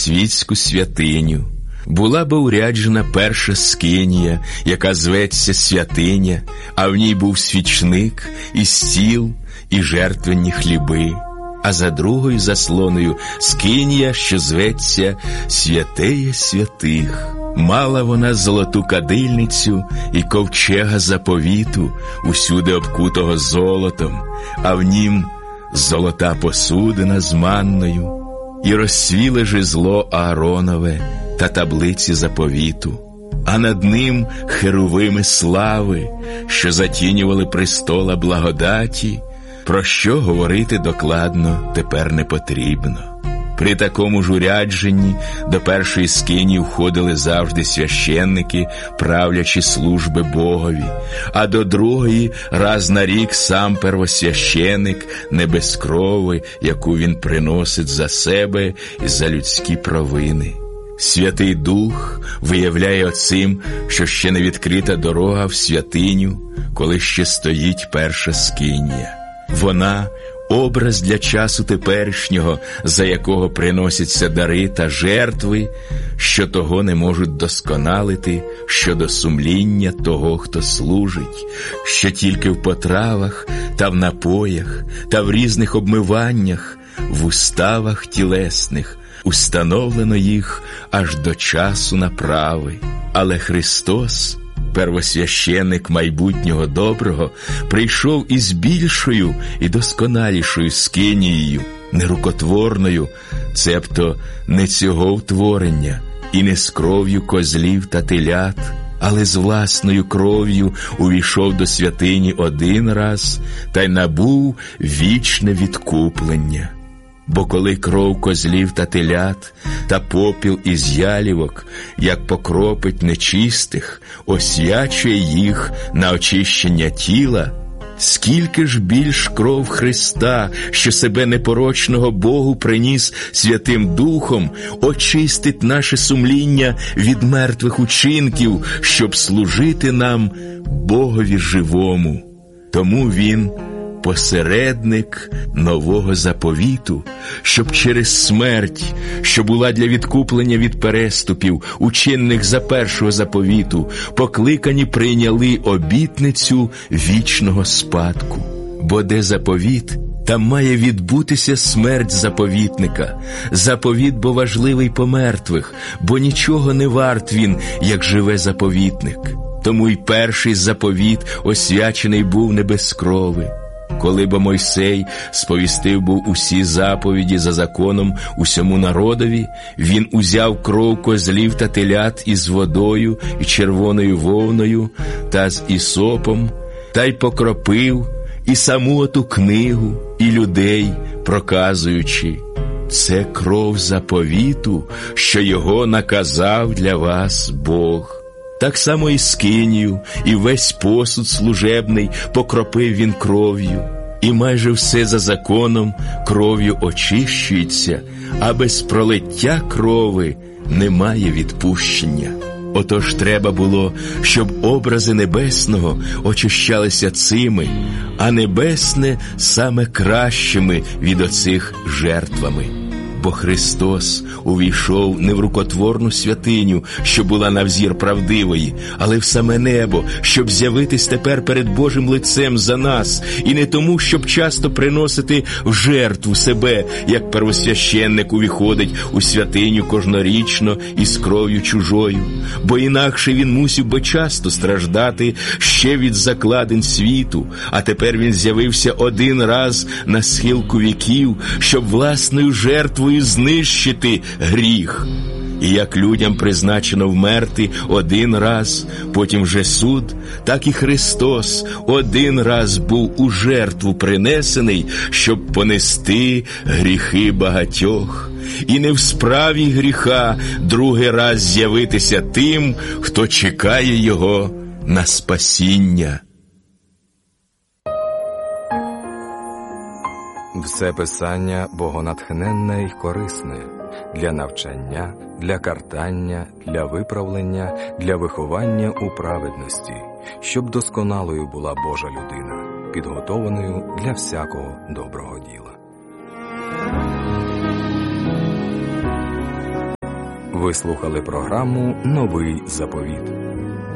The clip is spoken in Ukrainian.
світську святиню. Була бо уряджена перша скинія, яка зветься святиня, а в ній був свічник, і стіл, і жертвенні хліби. А за другою заслоною скинія, що зветься святеє святих. Мала вона золоту кадильницю і ковчега заповіту, усюди обкутого золотом, а в нім золота посудина з манною, і розсвіле жезло Ааронове та таблиці заповіту, а над ним херувими слави, що затінювали престола благодаті, про що говорити докладно тепер не потрібно. При такому ж урядженні до першої скині входили завжди священники, правлячи служби Богові, а до другої раз на рік сам первосвященик, не без крови, яку він приносить за себе і за людські провини. Святий Дух виявляє оцим, що ще не відкрита дорога в святиню, коли ще стоїть перша скинія. Вона – образ для часу теперішнього, за якого приносяться дари та жертви, що того не можуть досконалити щодо сумління того, хто служить, що тільки в потравах та в напоях та в різних обмиваннях, в уставах тілесних установлено їх аж до часу направи. Але Христос, первосвященик майбутнього доброго, прийшов із більшою і досконалішою скинією, нерукотворною, цебто не цього втворення, і не з кров'ю козлів та телят, але з власною кров'ю увійшов до святині один раз та й набув вічне відкуплення. Бо коли кров козлів та телят та попіл із ялівок, як покропить нечистих, освячує їх на очищення тіла, скільки ж більш кров Христа, що себе непорочного Богу приніс Святим Духом, очистить наше сумління від мертвих учинків, щоб служити нам Богові живому. Тому Він посередник нового заповіту, щоб через смерть, що була для відкуплення від переступів, учинених за першого заповіту, покликані прийняли обітницю вічного спадку. Бо де заповіт, там має відбутися смерть заповітника. Заповіт бо важливий по мертвих, бо нічого не варт він, як живе заповітник. Тому й перший заповіт освячений був не без крови. Коли бо Мойсей сповістив був усі заповіді за законом усьому народові, він узяв кров козлів та телят із водою і червоною вовною та з ісопом, та й покропив і саму оту книгу, і людей, проказуючи: «Це кров заповіту, що його наказав для вас Бог». Так само і скинію, і весь посуд служебний покропив він кров'ю, і майже все за законом кров'ю очищується, а без пролиття крови немає відпущення. Отож треба було, щоб образи небесного очищалися цими, а небесне саме кращими від оцих жертвами. Бо Христос увійшов не в рукотворну святиню, що була на взір правдивої, але в саме небо, щоб з'явитись тепер перед Божим лицем за нас, і не тому, щоб часто приносити в жертву себе, як первосвященник увіходить у святиню кожнорічно із кров'ю чужою, бо інакше він мусив би часто страждати ще від закладин світу, а тепер він з'явився один раз на схилку віків, щоб власною жертвою знищити гріх. І як людям призначено вмерти один раз, потім вже суд, так і Христос один раз був у жертву принесений, щоб понести гріхи багатьох. І не в справі гріха другий раз з'явитися тим, хто чекає його на спасіння. Все писання богонатхненне й корисне для навчання, для картання, для виправлення, для виховання у праведності, щоб досконалою була Божа людина, підготованою для всякого доброго діла. Ви слухали програму «Новий заповіт».